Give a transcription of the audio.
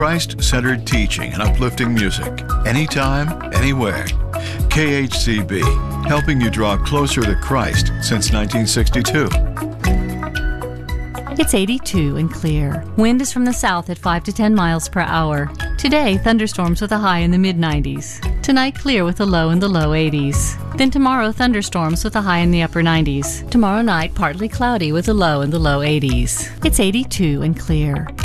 Christ-centered teaching and uplifting music. Anytime, anywhere. KHCB, helping you draw closer to Christ since 1962. It's 82 and clear. Wind is from the south at 5 to 10 miles per hour. Today, thunderstorms with a high in the mid-90s. Tonight, clear with a low in the low 80s. Then tomorrow, thunderstorms with a high in the upper 90s. Tomorrow night, partly cloudy with a low in the low 80s. It's 82 and clear.